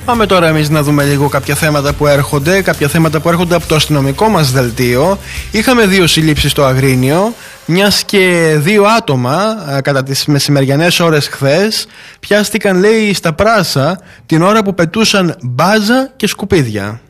Πάμε τώρα εμείς να δούμε λίγο κάποια θέματα που έρχονται. Κάποια θέματα που έρχονται από το αστυνομικό μας δελτίο. Είχαμε 2 συλλήψεις στο Αγρίνιο, μιας και 2 άτομα κατά τις μεσημεριανές ώρες χθες πιάστηκαν, λέει, στα Πράσα την ώρα που πετούσαν μπάζα και σκουπίδια.